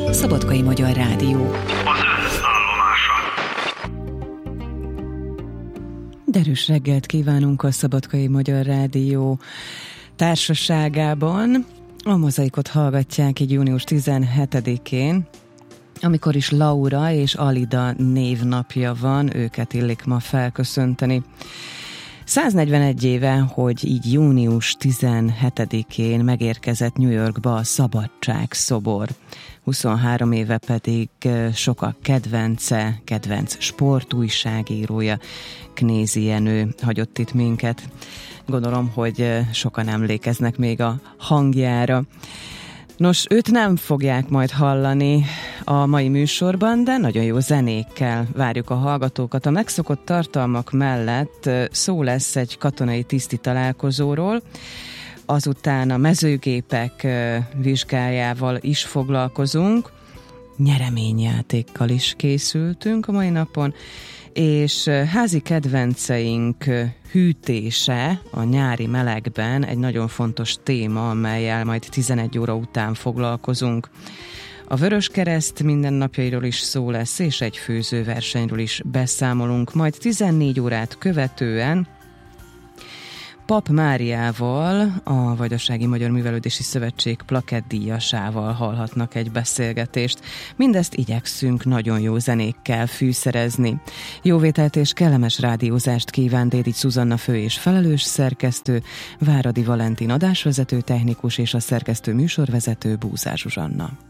Szabadkai Magyar Rádió. Az állomása. Derűs reggelt kívánunk a Szabadkai Magyar Rádió társaságában. A Mozaikot hallgatják így június 17-én, amikor is Laura és Alida névnapja van, őket illik ma felköszönteni. 141 éve, hogy így június 17-én megérkezett New Yorkba a Szabadságszobor. 23 éve pedig sokak kedvenc sportújságírója, Knézi Jenő hagyott itt minket. Gondolom, hogy sokan emlékeznek még a hangjára. Nos, őt nem fogják majd hallani a mai műsorban, de nagyon jó zenékkel várjuk a hallgatókat. A megszokott tartalmak mellett szó lesz egy katonai tiszti találkozóról, azután a mezőgépek vizsgájával is foglalkozunk, nyereményjátékkal is készültünk a mai napon, és házi kedvenceink hűtése a nyári melegben egy nagyon fontos téma, amellyel majd 11 óra után foglalkozunk. A Vöröskereszt mindennapjairól is szó lesz, és egy főzőversenyről is beszámolunk, majd 14 órát követően Pap Máriával, a Vajdasági Magyar Művelődési Szövetség plakettdíjasával hallhatnak egy beszélgetést. Mindezt igyekszünk nagyon jó zenékkel fűszerezni. Jóvételt és kellemes rádiózást kíván Dédics Zuzanna fő és felelős szerkesztő, Váradi Valentin adásvezető technikus és a szerkesztő műsorvezető Búzár Zsuzsanna.